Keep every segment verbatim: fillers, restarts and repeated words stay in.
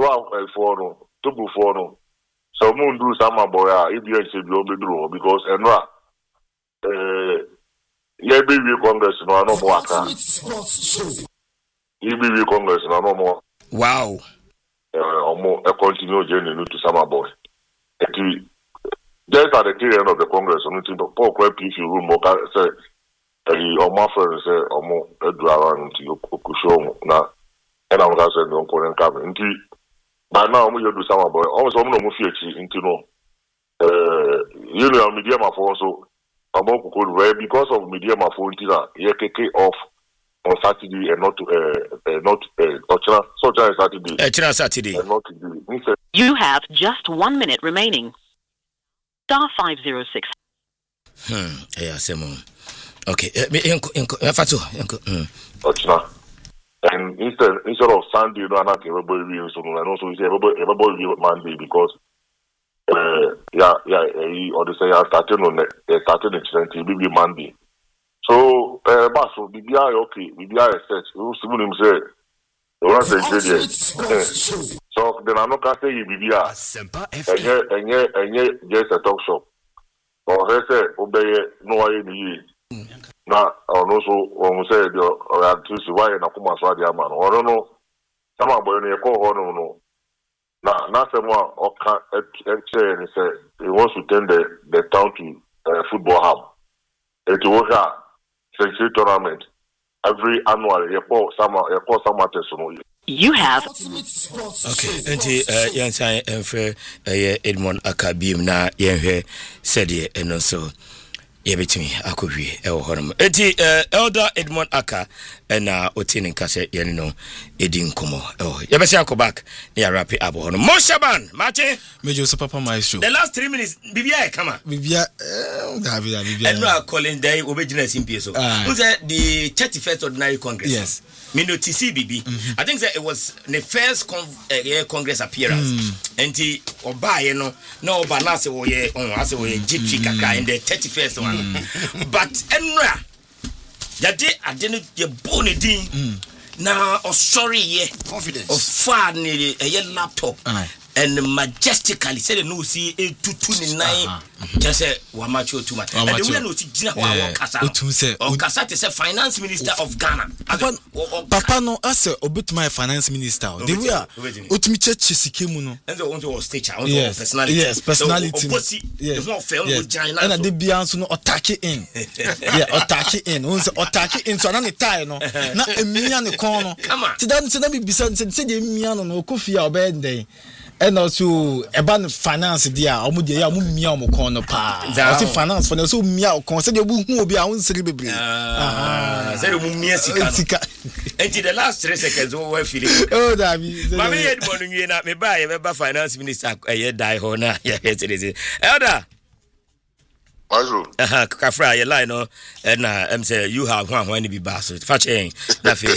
twelve for no, two for no. So moon do some boy, if you say you be draw because enra eh yeah baby Congress no no more aka. E B B Congress no no more. Wow. Eh omo e continue journey no to some boy. Eti just at the tail end of the Congress, on the Paul Crab P C room, or say, or my friend say, or more, a driver into Kusho now, and I was saying, don't call him coming. By now, we do some boy, almost almost into no. Uh, you know, media my phone, so I'm could because of media my phone, here kick off on Saturday and not uh, not uh, so Saturday. Uh, Saturday. And not today. You have just one minute remaining. Star five zero six. Hmm. Yeah, Simon. Okay. Uh, Fatu. Hmm. And instead, instead of Sunday, you know, I'm not everybody reading so and also you say everybody, everybody read Monday because, uh, yeah, yeah, he or they say I started on the started in twenty, maybe Monday. So, uh, but so B B I okay, B B I set. You see him say, you want to say so then I'm not gonna say B B I. And yeah, and yeah, and yeah, just a talk shop. Or they say obey no way. Now, also when we say the or at least why na kuma so dia man. Or no no. Some boy no call no no. Now, na someone or can say and say he wants to turn the the town to uh, football hub. It will have century tournament every annual. You call summer, you call summer test. You have okay. Enti uh, yansan enfe uh, Edmond Akabim na yenhwe said and also yebetimi akobwie e wo honom. Enti uh, Elder Edmond Aka na otini nkase yene no edi nkomo. Oh, yebesi akobak na ya wrap up honom. Moshaban, Martin, Major Super Maestro. The last three minutes bibia come on. Bibia eh David bibia. And no calling day obejina simple so. Who said the thirty-first ordinary congress? Yes. Minoti C B B. Mm-hmm. I think that it was the first con- uh, Congress appearance. Mm. And the Oba, no, no, but now say, oh, yeah, oh, I say, oh, yeah, Gypsy Kaka in the thirty-first one. Mm. But, Enra, that day, I didn't get bony ding. Now, oh, sorry, yeah, confidence. Of far nearly a year laptop. Uh-huh. And majestically said no see a two two nine just say Wamacho too much. And the way no see Gina Wakasa or Kasate is a finance minister of Ghana. Papa no as a bit my finance minister. The way Utmiche Chisikimuno and the one was teacher, yes, personality. Yes, personality. Yes, not fair with China. And the Bianso no attack it in. Yeah, attack it in. Once attack it in so an tie no. Not a million corner. Come on. Today, today, be said, said, Miano no coffee or bed day. And also about finance dia omo dia ya mo mia omo kon no pa o finance for so mia o kon se de bu hu obi a won siri bebre ah se de mo mia sika enti the last three seconds we were feeling oh da bi mama ye de bonu nwie na me ba ye be ba finance minister ye die ho na ye say elder Mazu aha kafra ye line no na em say you have one when be ba so fa chen na fe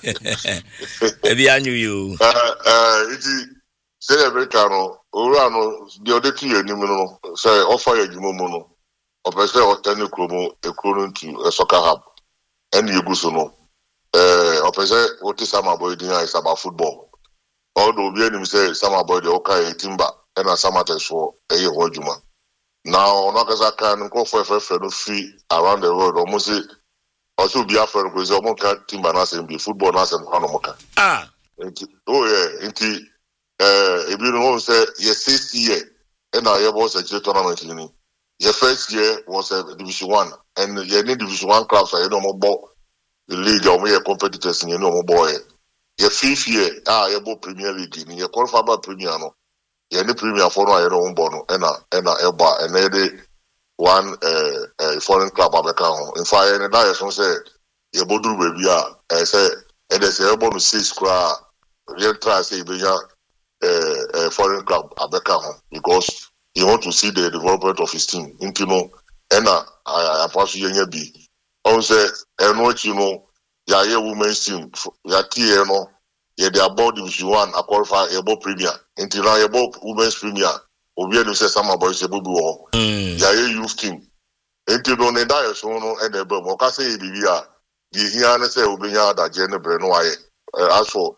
e bi anyu you uh uh iti say Americano, Urano, the other two years, say, offer a Jumumono, or per se, or ten chromo, a chrono to a soccer hub, and you go so no. Uh, or per se, what is some about is about football. Although we him say, some about the okay timber, and a summer test for a year Wajuma. Now, Nakazaka and go for a friend free around the world, almost say, also be a friend because almost timber, and be football, and Hanomoka. Ah, oh, yeah, indeed. Uh, if you know, say your sixth year, and I was a tournament. Your first year was a Division One, and your Division One clubs are no more ball. The league, or more competitors, and you know more boy. Your fifth year, ah, you bought Premier League, and you qualify by Premier. No, you any Premier for no, you know, bono, and a and a elba, and they one uh, foreign club abeka. In fact, and I also say you bought do baby, I say, and they say elbow to six crowd. You try say be Uh, uh, foreign club Abeka because he want to see the development of his team. Intimo, and I I pass you any be. On say, and what you know, ya ye women's team, ya T you know, ya they about Division One, I qualify about Premier. Until now, about women's Premier. Obi enu say some boys say bubu ho. Ya ye youth team. Until no ne die so no and the mo ka say bibia. Di hia na say obi nya da je ne bre no aye. As for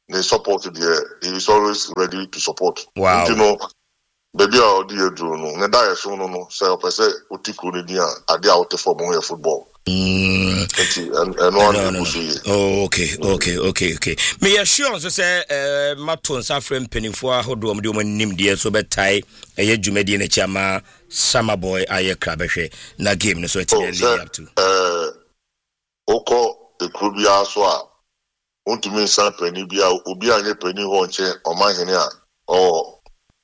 they support the he is always ready to support. Wow. You know, baby our dear Drew no. Ne die so no no. Say o pese otiku ni dia ade out for more football. Mm. And and one no, no, no. Oh, okay, okay, okay, okay. Me assure so say eh maton safrem penifo ahodo om de om nim de so betai eye dwumadi na chiama Summer Boy aye krabehwe na game no so it lead up to. Eh oko ekrubia so a ontumi san pani bia obi anye pani ho nche omahene a o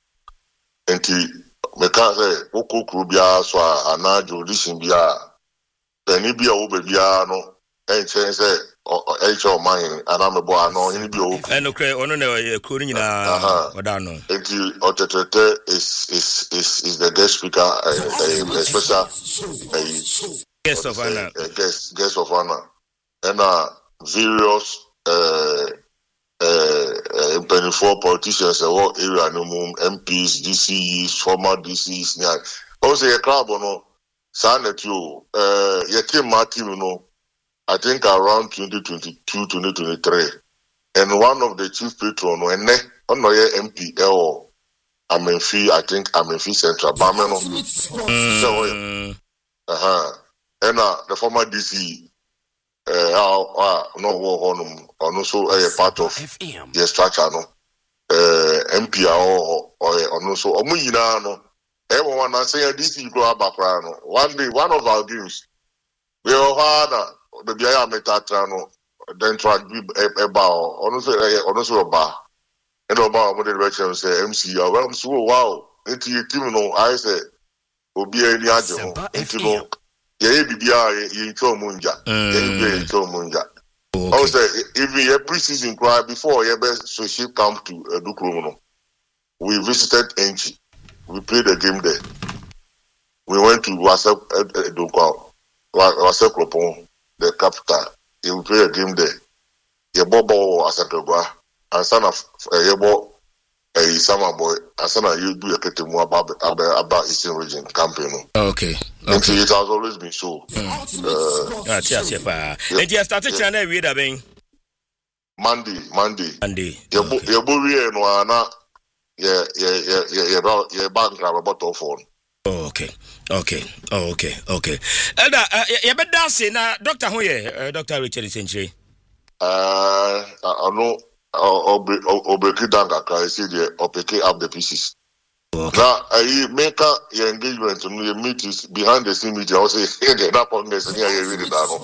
enti meka say oko krubia so a anajo audition bia pani bia wo bia no enche say enche omahene anamebo ano hini bia wo eno kre ono na ekuru nyina oda no enti otetete is is is is the guest speaker uh, uh, special uh, guest of honor uh, guest guest of honor and uh various uh uh twenty-four politicians uh, area no M Ps, D C Es, former D C Es nya also a club no sanet you uh your team my team you know I think around twenty twenty-two twenty twenty-three and one of the chief patron no and on no M P L Amenfi I think Amenfi Central Bameno so uh-huh and uh the former D C uh uh no war on also a part of the structure no uh M P or or also omu yina no everyone na say D C go abakra no one day one of our games we all had the bia metatra no then try be eba also also oba and oba mo the direction say M C well so wow enti team no I say obi ani aje ho enti no ye bibia ye ncho munja ye be ncho munja also even a pre-season cry before ye be so she come to Edukrom no we visited Enchi we played a game there we went to Wasep Edukwa Wasep Kropon the capital we played a game there ye bobo Asakegwa and son of ye bo a Summer Boy and son of you do a ketemu about about Eastern region campaign. Okay. Okay. It has always been so. Mm. Uh, ah, tia, tia, pa. Yeah. And you started trying to read about Monday, Monday. Monday. You bu you bu we no ana yeah yeah yeah yeah yeah yeah bank grab about of phone. Oh, okay. Okay. Oh, okay. Okay. Elda, uh, you be dancing na Doctor Hoye, Doctor Richard Century. Uh, I know Obe Obe down kakra see the opeke up the pieces. Okay. Now, I make your engagement to your meetings behind the scene meeting. I say, hey, they're not on this, and you read it down.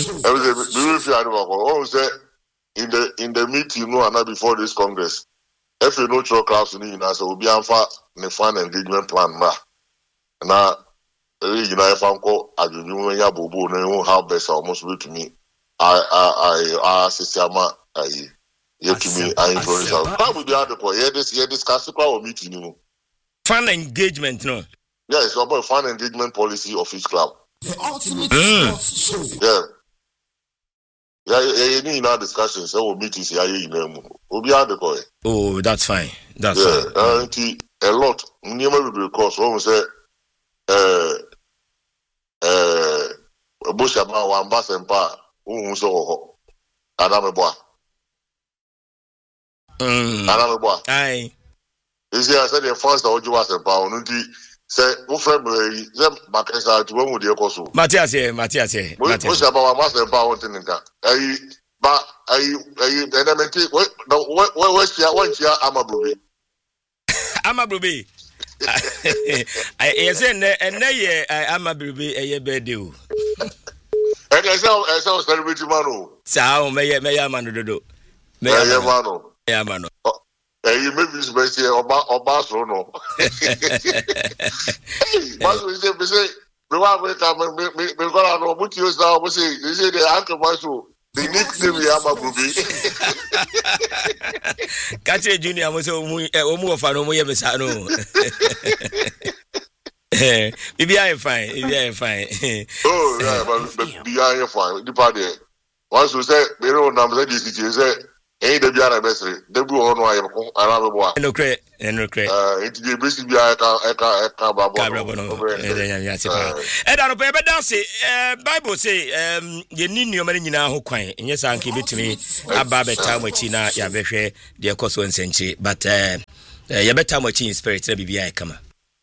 Oh, say in the in the meeting, you know, and not before this Congress. If you know, your class, you know, so we'll be on for the fund engagement plan. Now, you know, if I'm called, I do know when you're bobo, no how best almost way to me. I I I I Sistema, I yet to me, I influence. How would you have the point? Yeah, this yeah, discuss the meeting, you know. Fan engagement, no? Yeah, it's about fan engagement policy of each club. The ultimate mm. show. Yeah. Yeah, yeah, you need no discussion. So we'll meet you here. We'll be out the boy. Oh, that's fine. That's yeah, fine. Uh, mm. A lot. Never will cost. When we say, uh, uh, Bushama, one bass and pa, who so, Adame Bois. Adame Bois. Aye. You see, I said the first that you was about, and he said, "Who family? Them Makasa to one with the Okosu." Matthias here, Matthias here. What's about my master about one thing? I, but I, I, and I mean, what, no, what, what's here? What's here? I'm a baby. I'm a baby. I say, and nay, I'm a baby. A baby. And I saw, I saw celebrity manu. So may may I manu do? May I manu? Yeah, manu. You may be special or Basro, no. Hey, but we say, we say, the one we come, we got to put you down. We say, they say the uncle Basro, the nickname Yama Bubi. Catch Junior was a more fun, no, Yabesano. Maybe I am fine, maybe I am fine. Oh, yeah, but be I am fine. The party. Once we say, we don't know, this is eh the biara besre the bu ono aye ko ara be boa no kre no kre eh enti the besi biara ka ka ka ba bo eh ya ya sipa eh da no be be dance eh bible say um ye ni nnioma nyina ho kwan enye sanke betimi aba beta machi na ya behwe de koso nsenchi but eh ye beta machi in spirit na bibia e kama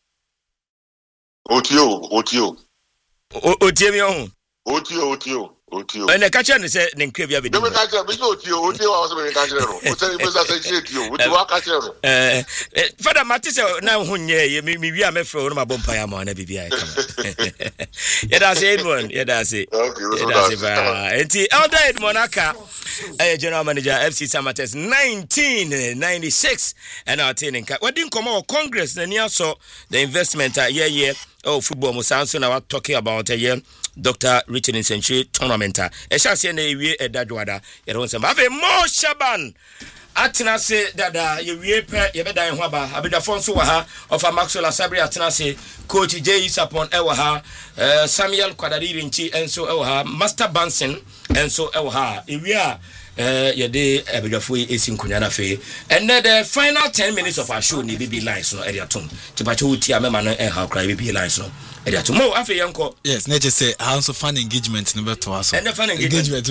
otio otio otie mi ho otio otio otio ene ka che ne se ne nkwe bia be de me ka che be otio otio wa so me ka che ro o se be sa se che otio otio wa ka che ro eh fada mate se na ho nye ye mi wi a me fro no ma bompa ya ma na bibia e kama ye da say Edmond ye da say okay that's it enti elder Edmond aka eh general manager F C Samatex nineteen ninety-six and our training we didn't come out congress na near so the investment uh, yeah yeah oh football musanso na we talking about a year Doctor Richard Century tournament e sha se na ewie edadwada ye don se ma fe Mo Shaban atena se dada ye wie pe ye bedan ho aba abedafo nso wa ha of Maxwell Asabri atena se coach J Sapon e wa ha uh, Samuel Kwadari Nchi enso e wa ha Master Bansen enso e wa ha ewie a eh yede abedafo esinkunya na fe and the final ten minutes of our show ni B B lines no area tom tipacho uti amema no e ha kra B B lines no area tom mo afi yanko yes na just say how so fan engagement no beto aso and the fan engagement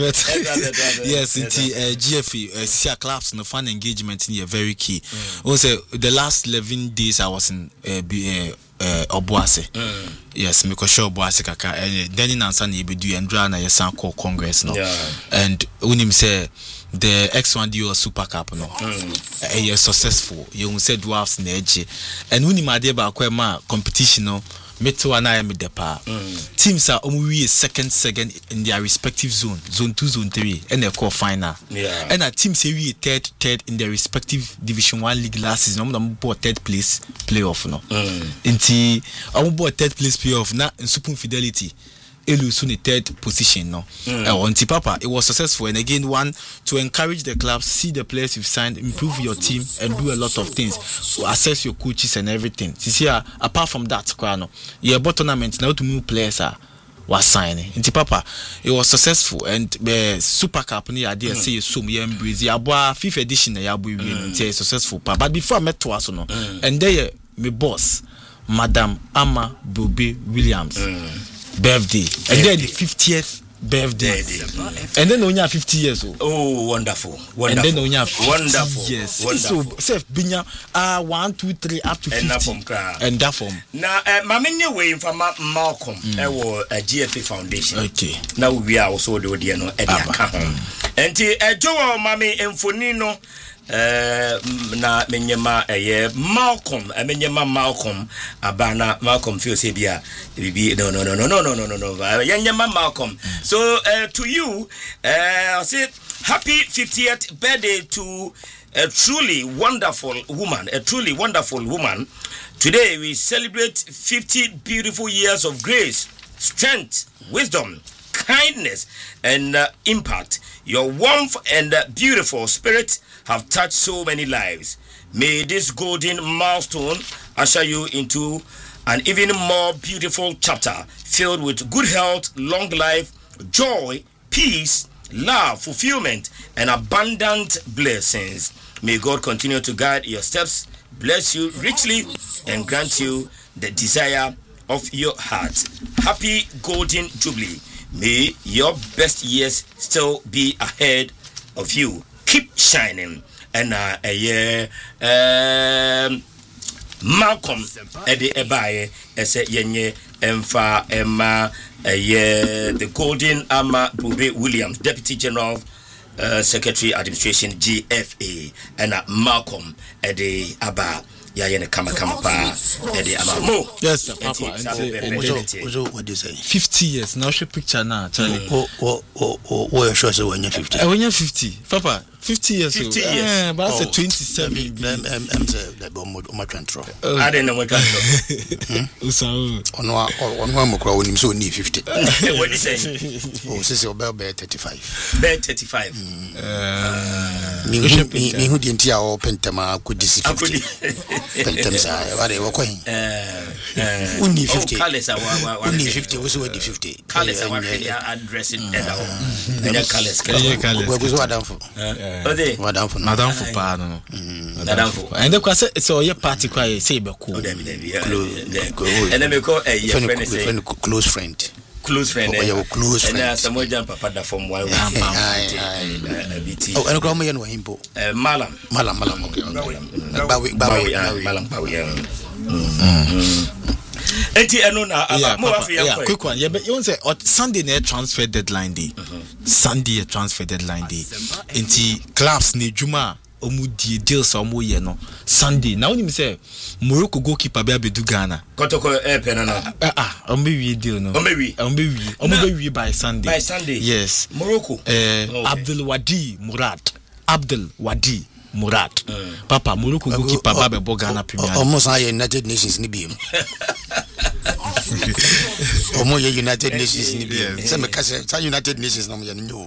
yes it uh, G F E uh, Sia clubs no fan engagement ni very key also the last eleven days I was in uh, uh, uh Obuase mm. yes me ko show Obuase kaka and then in answer na ebedu andra na yesan call congress no yeah. and unim say the X one D O Super Cup no mm. uh, you're successful you say dwarfs na eje and unim ade ba kwa ma competition no meto ana ya me depa mm. teams are omuwie second second in their respective zone zone two zone three and the call final yeah. and a team say we third third in their respective division one league last season um bought third place playoff no mm. inti um bought third place playoff na in super fidelity elu so the third position no mm. uh, on Papa it was successful and again one to encourage the clubs see the players you've signed improve your team and do a lot of things to assess your coaches and everything see uh, apart from that no your tournament now to move players are was signing in Papa it was successful and the uh, Super Cup ni idea mm. say so me embrace ya fifth edition ya boy win say successful pa. But before I met to us no mm. and there my boss Madam Ama Bobe Williams mm. birthday and then the fiftieth birthday and then only fifty years old. Oh wonderful wonderful and then only wonderful yes wonderful. So self binya uh one two three up to fifty and that from now ma menye way from Malcolm e wo a G F A Foundation okay now we are also the odi no e dey aka ho enti ejo ma me emfoni no eh na menyema eye Malcolm menyema Malcolm abana Malcolm feel say bia bibi no no no no no no no no no yenyema Malcolm so uh, to you uh, I say happy fiftieth birthday to a truly wonderful woman a truly wonderful woman. Today we celebrate fifty beautiful years of grace, strength, wisdom, kindness and uh, impact. Your warmth and uh, beautiful spirit have touched so many lives. May this golden milestone usher you into an even more beautiful chapter filled with good health, long life, joy, peace, love, fulfillment, and abundant blessings. May God continue to guide your steps, bless you richly, and grant you the desire of your heart. Happy Golden Jubilee. May your best years still be ahead of you. Keep shining. And uh, a year, um, Malcolm Eddie Ebaye, as a yenye, Emfa Emma, a year, the Golden Ama Bobe Williams, Deputy General uh, Secretary Administration G F A, and uh, Malcolm Eddie Aba. Ya yene kama kama pa ede amamo. Yes, sir, Papa. What do you say? fifty years. Now show picture now, Charlie. Oh, oh, oh, oh, oh, you sure say when you fifty? When you fifty, Papa. fifty years. fifty years. Yeah, but that's a twenty-seven. I'm I'm say that bomb my control. I don't know what control. Usao. On one on one mo kwa onim so ni fifty. What do you say? Oh, say say about thirty-five. Bet thirty-five. Uh me me hu di ntia o pentama ko disi fifty pentam sa ware wo kohin eh uni fifty uni fifty wo so di fifty colors are addressing that and colors we go so adamfo ode adamfo adamfo pa no adamfo and the kwase it's all your party kwa say be cool and then me call a friend close friend close friend eh your close friend and some jump papa da from one oh and come here no himpo eh malam malam malam okay bawi bawi malam bawi enti eno na mo afi yeah quick one yeah but you say Sunday na transfer deadline day Sunday transfer deadline day enti clubs ni juma omu die deals omu ye no Sunday now you say Morocco goalkeeper be abedu Ghana Kotoko eh pen na ah omu we deal no omu we omu we omu we by Sunday by Sunday yes Morocco eh Abdul Wadi Murad Abdul Wadi Murad papa Morocco goalkeeper ba be bo Ghana Premier almost are United Nations ni bi omo ye United Nations ni bi say me kase United Nations no me nyo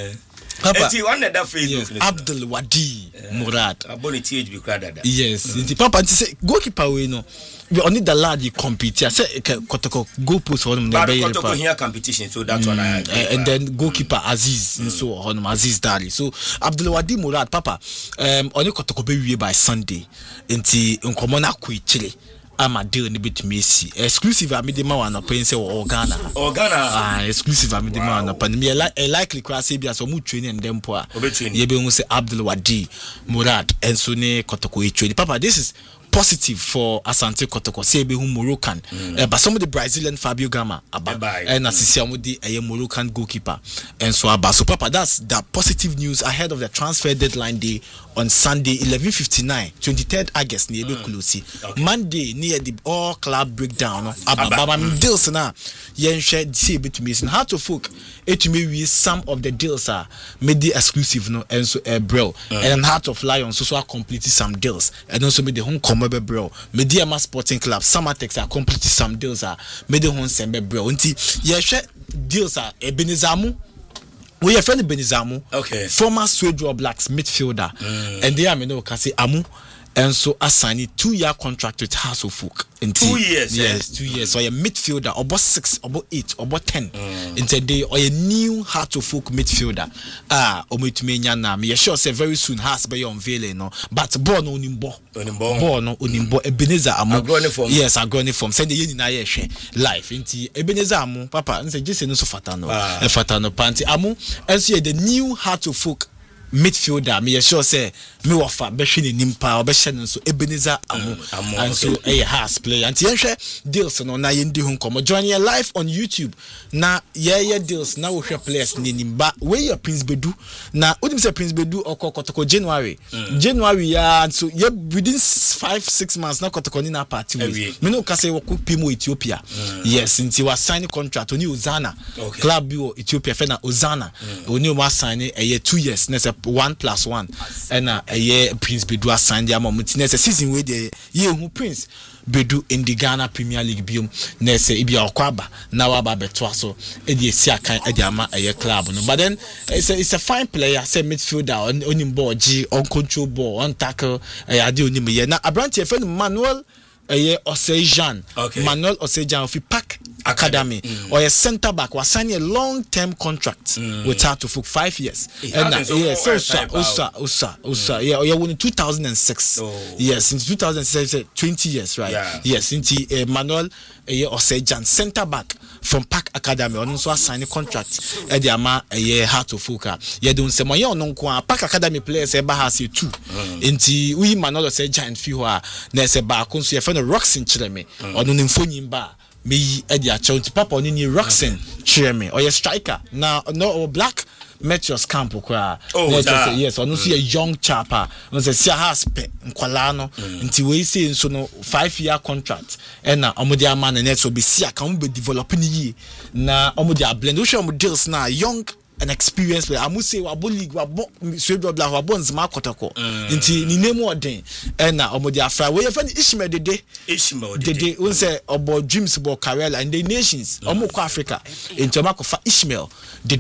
Papa, enti one that Facebook yes, Abdul Wadi uh, Murad aboni T H B crowd yes enti papa enti say goalkeeper we no we only the lad you compete say Kotoko goal post on the bay Kotoko here competition so that mm, one I agree, uh, and then goalkeeper Aziz mm. so on Aziz Dari so Abdul Wadi Murad papa um only Kotoko be we by Sunday enti nkomo na kwe chile ama deal ni bitimi esi exclusive amidema wana pense o Ghana o Ghana ah exclusive amidema wana pan me likely class e bia so mu training ndem po a ye be hu say Abdul Wadi Murad enso ne Kotoko e training papa this is positive for Asante Kotoko say be hu Moroccan mm. uh, but some of the Brazilian Fabio Gama aba and asisi amudi a Moroccan goalkeeper and so aba so papa that's the positive news ahead of the transfer deadline day on Sunday eleven fifty-nine twenty-third August near mm. close okay. Monday near the all club breakdown aba baba deals na yen share say between how to folk it may we some of the deals are made the exclusive no and so uh, bro mm. and Heart of Lions so so completed some deals and also made the home come bro Mediama Sporting Club Samatex are completed some deals are made the home sembe bro unti ye share deals are Ebenizamu we are friend Benizamu okay former Swedro Blacks midfielder mm. and they are me no can say Amu and so assign a two-year contract with House of Folk. In two years, yes, eh? two years. So a midfielder, about six, about eight, about ten. Mm. In today, or a new House of Folk midfielder. Ah, or me to me nyana. Me sure say very soon has be unveiling, no. But born on him bo, born on him bo. Ebenezer Amu. Yes, I going from. Send the yen na ye share life. Inti Ebenezer Amu, Papa. And say just no so fatano, a fatano panty Amu. And so the new House of Folk midfielder me sure say me wafa be hwe nim pa obe hye no so Ebenezer Amu and so a has play and yenhwe deals no na yendi hu nkomo join your live on YouTube na ye ye deals na wo hwe players ni nim ba we your Prince Bedu na odim say Prince Bedu okokotoko January mm. January ya so ye within five six months na kotoko ni na party we me no ka say wo pimo Ethiopia mm. yes nti wa sign contract oni Ozana okay. Club bi Ethiopia fe na Ozana mm. oni wa sign a two years na one plus one and a year Prince Bedu assigned the amount next season with the year who Prince Bedu in the Ghana Premier League biom next ibia okwaba na waba betwa so e dey see akan e dey ama a club no but then it's a, it's a fine player say midfielder on on ball g on control ball on tackle e ade onim ye na Abrante e friend Manuel Eye Osejan okay. Manuel Osejan of Pack Academy mm. or a centre back was signing a long term contract mm. with her to for five years. And uh, yeah, so Usa Usa Usa Usa yeah, yeah, in two thousand six. Oh. Yes, in two thousand six, twenty years, right? Yeah. Yes, into uh, Manuel Eye Osejan centre back from Pack Academy on also signing contract. E dey ama eye Heart of Folk. Yeah, don't say my no nko Pack Academy players e ba ha say two. Into we Manuel Osejan fi ho a na se ba kon so no Roxin Chireme or no nimfonyin ba me edi a chonti papa oni ni Roxin Chireme or your striker now no black Meteors camp kwa oh say, yes or no see a young chapa no say sia has pe nkwala no nti we say so no five year contract and na omodi ama na net so be sia kan be developing yi na omodi a blend we show omo deals na young an experience player. I must say, Wabo League, Wabo Swedro Black, Wabo Nzima Kotoko. Inti ni name what day. And now omo dia fry. We have Ishmael the day. Ishmael the day. We say about dreams about career and the nations. Omo ko Africa. Inti omako fa Ishmael the day.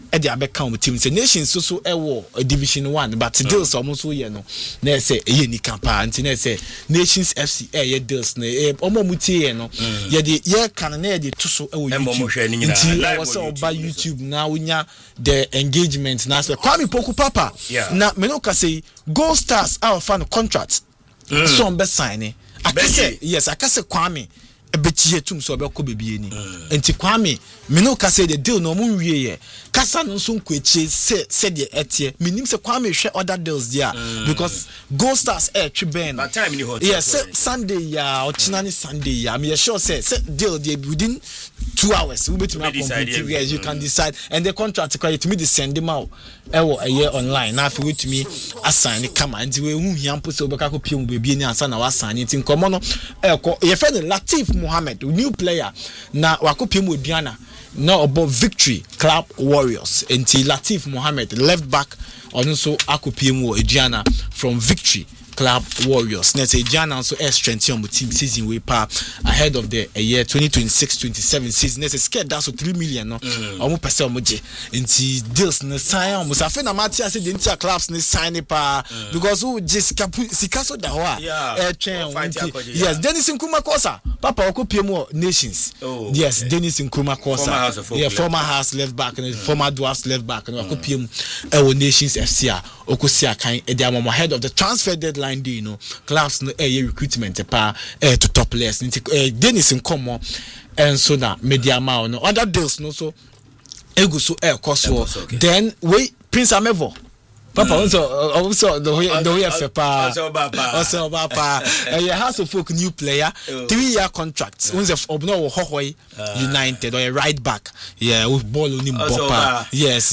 e dey abeka o team say Nations so so e wo Division one but deals omo so ye no na say e ye ni kampa anti na say Nations F C e ye deals na omo mutie ye no ye dey ye kan na ye dey to so e wo YouTube nti was oba YouTube na unya the engagement na say Kwame Poku Papa na me no ka say Gold Stars our fan contract so on be sign akase yes akase Kwame ebetie tum so be ko bebie ni enti Kwame me no ka say the deal no mo wie ye kasa no so nkwachi se se de etie menim se Kwame hwe other deals there because Gold Stars e twe ben that time in the hotel yes Sunday ya ochina ni Sunday ya me sure say se deal there within two hours we betimi complete yes you can decide and the contract quite to me the send them out e wo eye online na afi wetumi assign ni kama nti we hu hia mpo se obeka ko pie mu bebie ni ansa na wa assign nti nkomo no e ko ye fe Latif Mohammed new player na wakopie mu Aduana na obo Victory Club Warriors enti Latif Mohammed left back also akopie mu Aduana from Victory Club Warriors. Let's say Jana also air strength on the team season we pa ahead of the a year twenty twenty-six twenty-seven season. Let's say scared that's three million no. Omo pese omo je. Inti deals na sign omo sa fe na matia say the inter clubs na sign pa because who just sikaso da ho a eh twen yes Dennis Nkrumah Kosa papa okopie mu Nations. Yes Dennis Nkrumah Kosa. Yeah former house left back and former Dwarfs left back and okopie mu e Nations F C a okosi akan e dey am ahead of the transfer deadline. Do you know class no eh recruitment pa eh to top players eh Dennis Nkomo and so na media ma no other deals no so egu so eh coso then we Prince Amevo papa also also the way the way fepa also papa eh House of Folk new player three year contract once of obno Hohoi United or a right back yeah with ball on him papa yes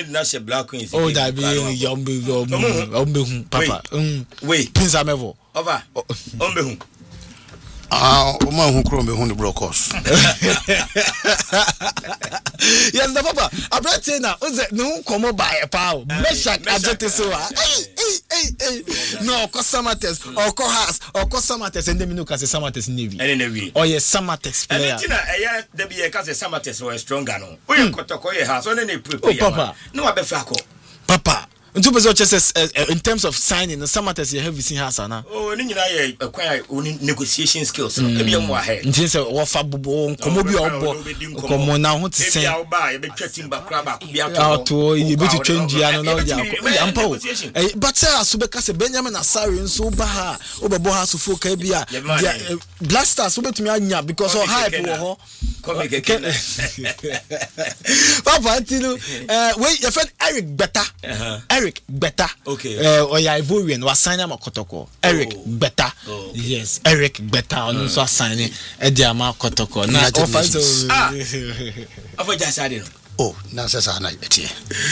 oh that be yom papa wait Prince Amevo over ombehu ah o ma hu kro me hu ni brokos yes the papa abrate na o ze no komo by pa o meshak ajete so eh eh eh no ko Samatex or ko has or ko Samatex and dem no ka say Samatex navy and navy or yes Samatex player and na eh dey be ka say Samatex was stronger no o ye kotoko ye has on na prepare no abefa ko papa ntu bezo chess in terms of signing the Samatex you have seen has na oh ni nyina ye acquire negotiation skills no e be mo ahead nti say wo fa bobo nkomo bi obo komo na ho tse e bia ba ye be twatim ba kra ba ko bia to to ye be to change ya no na ya ampa o but say asubeka say Benjamin Asare nso ba ha obebo ha so foka bia Blasters obetumi anya because of hype wo ho papa tinu eh we your friend Eric Beta Eric Beta okay uh or ya Ivorian was signing Kotoko Eric oh. Beta oh, okay. Yes Eric Beta on also signing Ediama Kotoko na offer so ah offer just adding oh na sasa na etie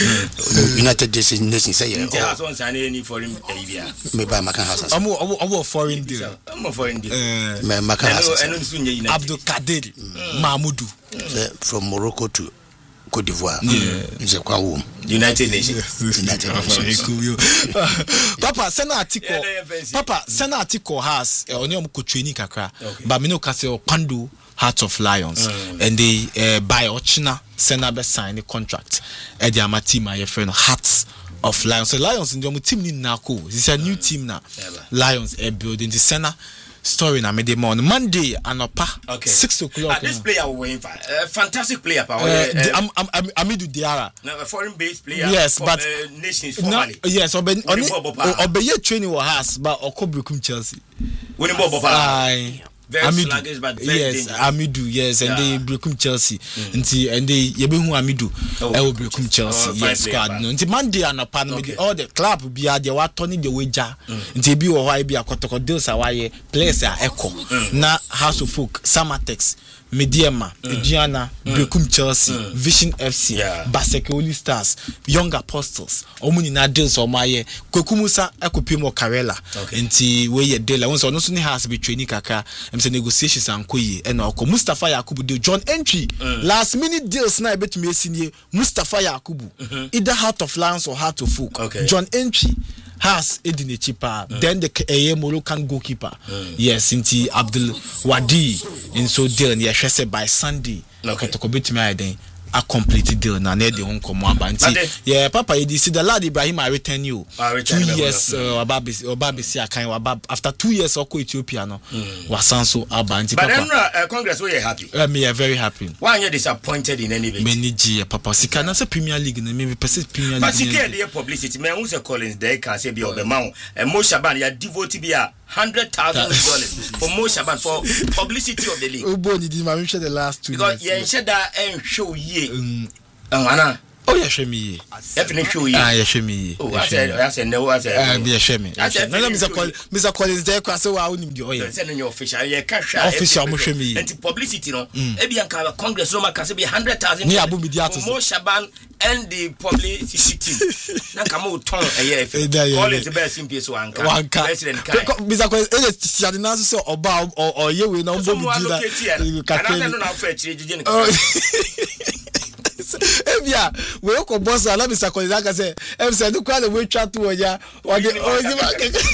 United Nations say yeah oh so sign any foreign area me buy makan house omo omo foreign deal omo foreign deal me makan house Abdul Kadir Mahmoudou from Morocco to Cote d'Ivoire. It's a quam. United Nations. United Nations. Papa, send an article. Papa, send an article has on your training kakra. But me no kase o Pandu Hearts of Lions and they uh, by Ochina send a sign the contract. And they are my team, my friend Hearts of Lions. So Lions in the team ni nako. It's a new team now. Lions are building the center. Story na made on Monday and upper okay. six o'clock. Uh, this player will win. Uh, fantastic player, pa. Uh, uh, I'm I'm I'm Amidou Diarra. Now a foreign based player. Yes, for, but uh, nations formally. No, yes, obe obe training was has, but Okobrukum Chelsea. Winning ball, papa. Very Amidu, sluggish, but very yes, dangerous. Amidu, yes, and yeah. they Brekum Chelsea, mm. and, and they Yebehu Amidu, oh, I will Brekum Chelsea, oh, yes, squad. No, until Monday and a pan with all the club be at the Watoni the wager, until be or why be a Kotoko deals away, players are echo, na House of Folk, Samatex, Mediema, Gianna, Brekum Chelsea, mm. Vision F C, yeah. Basekoli Stars, Young Apostles, Omuni na deals or my Kokumusa, Ekopimo Karela, until where you deal. Once or no sooner has to be training kaka. I'm saying negotiations and koyi and Oko Mustafa Yakubu deal John Entry mm. last minute deals na bet me senior Mustafa Yakubu mm-hmm. either Heart of Lions or Heart of Folk. Okay. John Entry has Edine Chipa mm. then the A M Moroccan goalkeeper mm. yes inti Abdul Wadi in so deal and yeah by Sunday okay to bet me then a complete deal na na de hon komo abanti yeah papa you see the lad Ibrahim I return you two years oba oba besi akan oba after two years oko Ethiopia no wasanso abanti papa but then uh, Congress we are happy uh, me are very happy why you disappointed in any way many G papa sika na say Premier League na me person Premier League but sika dey publicity me who say Collins there can say be obema and Mo Shaban ya devote be a one hundred thousand dollars for Mo Shaban for publicity of the league Oboni di ma the last two because yeah said that and show ye um ana oh yeah show me definitely show ye ah yeah show me oh I said I said no I said ah yeah show me no no Mister Collins Mister Collins there kwa say wa unim di oh yeah send your official yeah ka hwa official mo show me and publicity no e bi anka Congress no ma ka say be one hundred thousand ni abu media to Mo Shaban and the publicity team na ka mo ton eh Collins the best in place wanka president kai Mister Collins e dey see the na so oba or ye we na mbo bi da ka no na fa chire jije ni ebia we ko boss ala Mister Collins aka say em say no kwa le we twa to oja o de oji ma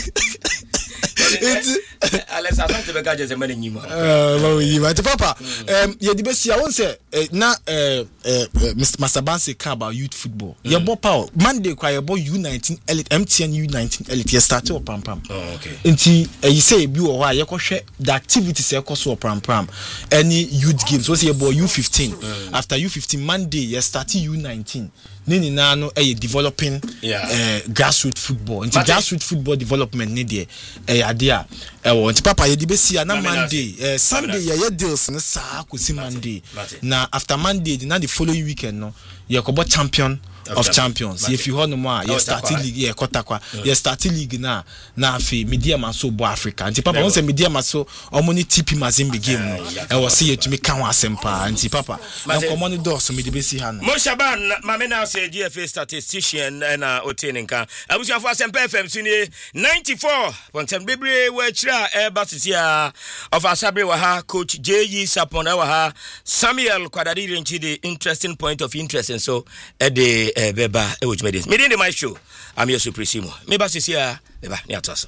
it's Alex Asante be ka je se mani nyima eh ma we yima te papa em ye di be sia won say na eh Mister Masabanse ka about youth football ye bo power Monday kwa ye bo U nineteen elite M T N U nineteen elite ye start o pam pam oh okay enti you say bi wo ha ye ko hwe the activities ye ko so pam pam any youth games so say ye bo U fifteen after U fifteen Monday ye start U nineteen nini na no eh developing yeah. uh, grassroots football into grassroots football development ni de eh ade a eh wo nti papa ye di be sia na Monday eh Sunday ye ye deals ne sa ko si Monday na after Monday na the following weekend no ye ko bo champion of, of champions if you no more you start league yeah kotakwa you start league na na afi media man so bo Africa nti papa won say media man so omoni T P Mazembe game no e wo say yetumi kan wa sempa nti papa na common doors me de be si ha no Mo Shaban mame na say G F A statistician na oteninka abusu afo Asempa F M suni ninety-four point seven bebre we chira e batisia of Asabre wa ha coach J E Sapon wa ha Samuel Kwadadiri nchi the interesting point of interest and so e de eh beba e which made this me dey my show I'm your supremo me ba sisia beba ni atoso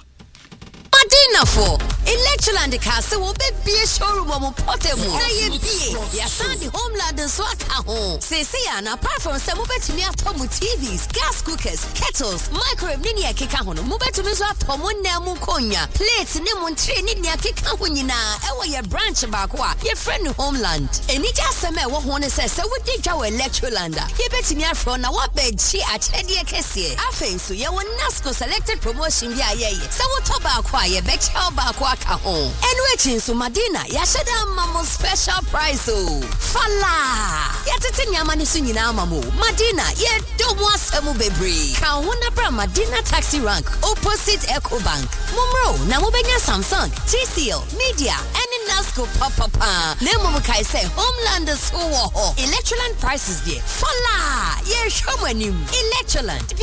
Madina for Electroland Castle will be a showroom of Potemu. Na ye be ya sandi Homeland and Swaka home. Say say and apart from some mobile me atomu T Vs, gas cookers, kettles, microwave ni ya keka hono. Mobile to me so atomu nemu konya. Plates ni mun tray ni ya keka hunyina. Ewa ye branch bakwa. Ye friend Homeland. Eni jaseme wo hone se se we di jaw Electroland. Ye beti me afro na wa bedchi a chedi e kese. Afen so ye won Nasco selected promotion bi aye. Se wo to bakwa ye bet how back waka home. And waiting so Madina, Yashada Mamo special price. Oh, Fala. Yatete Yamani Sunina Mamo. Madina, ye don't want some baby. Kauna Bra Madina taxi rank opposite Echo Bank. Mumro, Namubenya Samsung, T C L, Media, and in Nasco Papa Pa. Nemo Kai say Homelanders who Electroland prices there. Fala. Ye show when you Electroland.